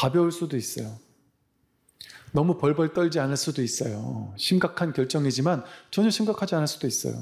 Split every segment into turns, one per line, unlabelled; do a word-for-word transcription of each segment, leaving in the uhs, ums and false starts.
가벼울 수도 있어요. 너무 벌벌 떨지 않을 수도 있어요. 심각한 결정이지만 전혀 심각하지 않을 수도 있어요.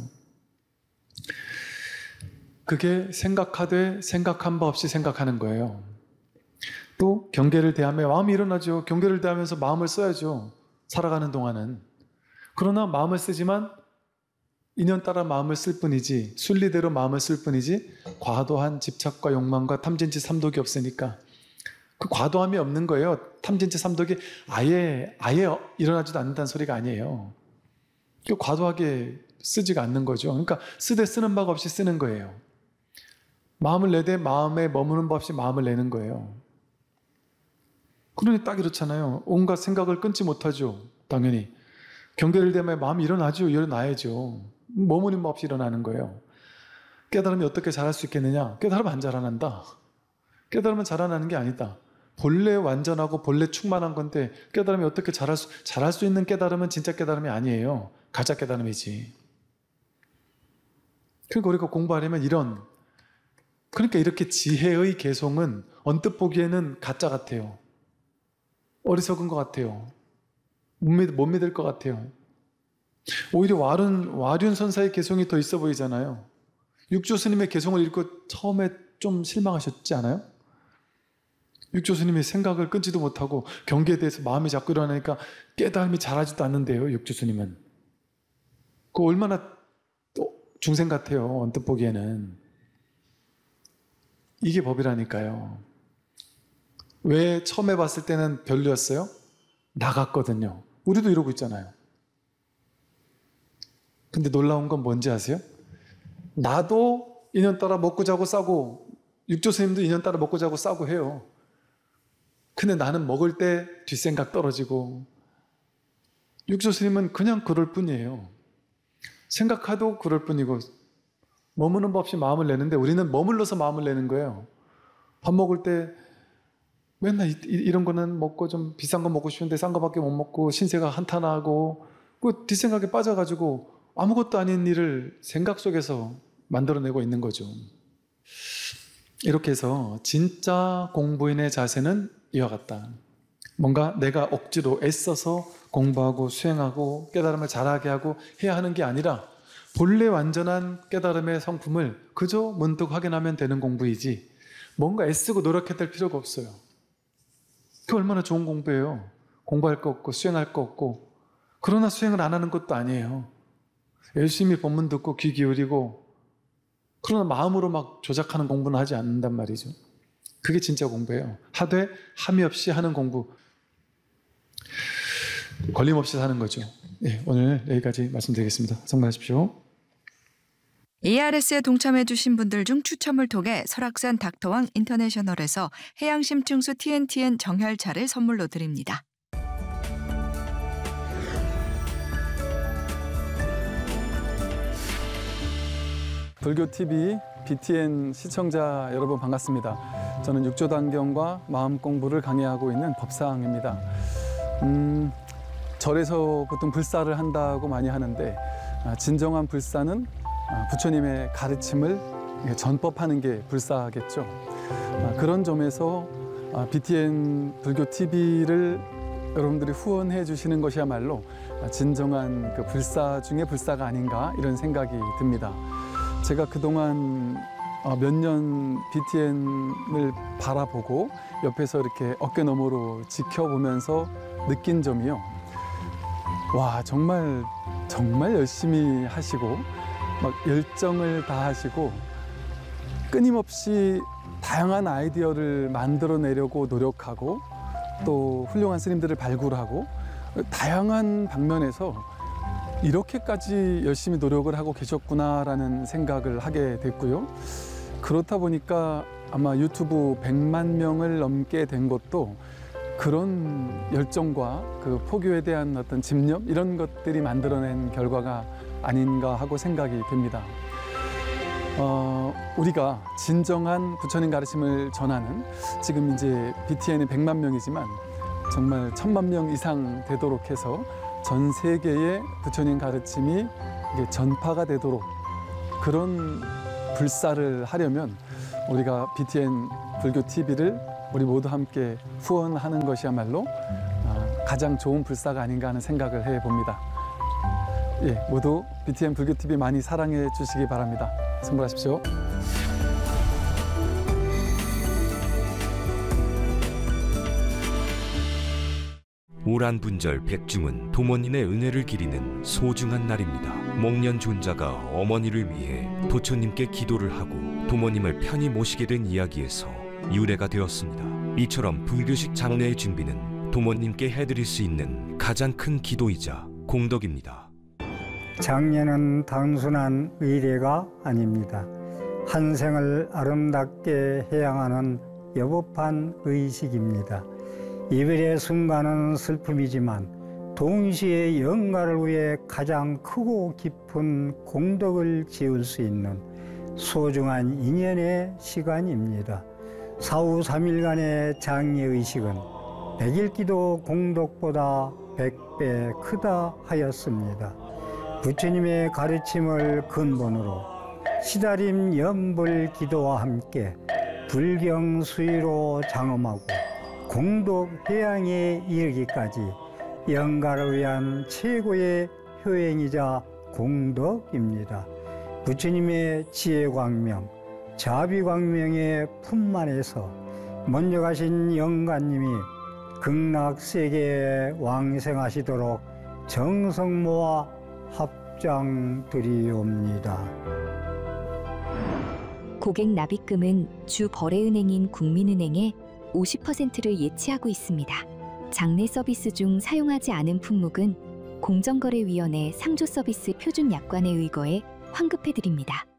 그게 생각하되 생각한 바 없이 생각하는 거예요. 또 경계를 대하며 마음이 일어나죠. 경계를 대하면서 마음을 써야죠. 살아가는 동안은. 그러나 마음을 쓰지만 인연따라 마음을 쓸 뿐이지, 순리대로 마음을 쓸 뿐이지 과도한 집착과 욕망과 탐진치 삼독이 없으니까 그 과도함이 없는 거예요. 탐진치 삼독이 아예 아예 일어나지도 않는다는 소리가 아니에요. 과도하게 쓰지가 않는 거죠. 그러니까 쓰되 쓰는 바가 없이 쓰는 거예요. 마음을 내되 마음에 머무는 바 없이 마음을 내는 거예요. 그러니 딱 이렇잖아요. 온갖 생각을 끊지 못하죠. 당연히. 경계를 대하며 마음이 일어나죠. 일어나야죠. 머무는 바 없이 일어나는 거예요. 깨달음이 어떻게 자랄 수 있겠느냐? 깨달으면 안 자라난다. 깨달으면 자라나는 게 아니다. 본래 완전하고 본래 충만한 건데 깨달음이 어떻게 자랄 수, 자랄 수 있는 깨달음은 진짜 깨달음이 아니에요. 가짜 깨달음이지. 그러니까 우리가 공부하려면 이런, 그러니까 이렇게 지혜의 개송은 언뜻 보기에는 가짜 같아요. 어리석은 것 같아요. 못, 믿, 못 믿을 것 같아요. 오히려 와륜, 와륜 선사의 개송이 더 있어 보이잖아요. 육조 스님의 개송을 읽고 처음에 좀 실망하셨지 않아요? 육조 스님이 생각을 끊지도 못하고 경계에 대해서 마음이 자꾸 일어나니까 깨달음이 자라지도 않는데요. 육조 스님은. 그 얼마나 또 중생 같아요. 언뜻 보기에는. 이게 법이라니까요. 왜 처음에 봤을 때는 별로였어요? 나갔거든요. 우리도 이러고 있잖아요. 근데 놀라운 건 뭔지 아세요? 나도 인연 따라 먹고 자고 싸고 육조 스님도 인연 따라 먹고 자고 싸고 해요. 근데 나는 먹을 때 뒷생각 떨어지고 육조 스님은 그냥 그럴 뿐이에요. 생각해도 그럴 뿐이고 머무는 법 없이 마음을 내는데 우리는 머물러서 마음을 내는 거예요. 밥 먹을 때 맨날 이, 이런 거는 먹고 좀 비싼 거 먹고 싶은데 싼 거밖에 못 먹고 신세가 한탄하고 그 뒷생각에 빠져가지고 아무것도 아닌 일을 생각 속에서 만들어내고 있는 거죠. 이렇게 해서 진짜 공부인의 자세는 이와 같다. 뭔가 내가 억지로 애써서 공부하고 수행하고 깨달음을 잘하게 하고 해야 하는 게 아니라 본래 완전한 깨달음의 성품을 그저 문득 확인하면 되는 공부이지 뭔가 애쓰고 노력해야 될 필요가 없어요. 그게 얼마나 좋은 공부예요. 공부할 거 없고 수행할 거 없고 그러나 수행을 안 하는 것도 아니에요. 열심히 법문 듣고 귀 기울이고 그러나 마음으로 막 조작하는 공부는 하지 않는단 말이죠. 그게 진짜 공부예요. 하되 함이 없이 하는 공부. 걸림없이 사는 거죠. 네, 오늘 여기까지 말씀드리겠습니다. 성공하십시오.
에이알에스에 동참해 주신 분들 중 추첨을 통해 설악산 닥터왕 인터내셔널에서 해양심층수 티엔티엔 정혈차를 선물로 드립니다.
불교티비 비티엔 시청자 여러분 반갑습니다. 저는 육조단경과 마음 공부를 강의하고 있는 법상입니다. 음, 절에서 보통 불사를 한다고 많이 하는데 진정한 불사는 부처님의 가르침을 전법하는 게 불사겠죠. 그런 점에서 비티엔 불교티비를 여러분들이 후원해 주시는 것이야말로 진정한 그 불사 중에 불사가 아닌가 이런 생각이 듭니다. 제가 그동안 몇 년 비티엔을 바라보고 옆에서 이렇게 어깨 너머로 지켜보면서 느낀 점이요. 와, 정말 정말 열심히 하시고 막 열정을 다하시고 끊임없이 다양한 아이디어를 만들어내려고 노력하고 또 훌륭한 스님들을 발굴하고 다양한 방면에서 이렇게까지 열심히 노력을 하고 계셨구나라는 생각을 하게 됐고요. 그렇다 보니까 아마 유튜브 백만 명을 넘게 된 것도 그런 열정과 그 포교에 대한 어떤 집념 이런 것들이 만들어낸 결과가 아닌가 하고 생각이 됩니다. 어, 우리가 진정한 부처님 가르침을 전하는 지금 이제 비티엔이 백만 명이지만 정말 천만 명 이상 되도록 해서 전 세계의 부처님 가르침이 이게 전파가 되도록 그런 불사를 하려면 우리가 비티엔 불교티비를 우리 모두 함께 후원하는 것이야말로 가장 좋은 불사가 아닌가 하는 생각을 해봅니다. 예, 모두 비티엠 불교티비 많이 사랑해 주시기 바랍니다. 선물하십시오.
오란분절 백중은 도모님의 은혜를 기리는 소중한 날입니다. 목련 존자가 어머니를 위해 도초님께 기도를 하고 도모님을 편히 모시게 된 이야기에서 유래가 되었습니다. 이처럼 불교식 장례의 준비는 도모님께 해드릴 수 있는 가장 큰 기도이자 공덕입니다.
장례는 단순한 의례가 아닙니다. 한 생을 아름답게 해양하는 여법한 의식입니다. 이별의 순간은 슬픔이지만 동시에 영가를 위해 가장 크고 깊은 공덕을 지을 수 있는 소중한 인연의 시간입니다. 사후 삼 일간의 장례의식은 백일기도 공덕보다 백 배 크다 하였습니다. 부처님의 가르침을 근본으로 시다림 연불 기도와 함께 불경수의로 장엄하고 공덕 해양에 이르기까지 영가를 위한 최고의 효행이자 공덕입니다. 부처님의 지혜광명, 자비광명의 품만에서 먼저 가신 영가님이 극락세계에 왕생하시도록 정성 모아 합장드리옵니다.
고객 납입금은 주 거래은행인 국민은행에 오십 퍼센트를 예치하고 있습니다. 장례 서비스 중 사용하지 않은 품목은 공정거래위원회 상조서비스 표준약관에 의거해 환급해드립니다.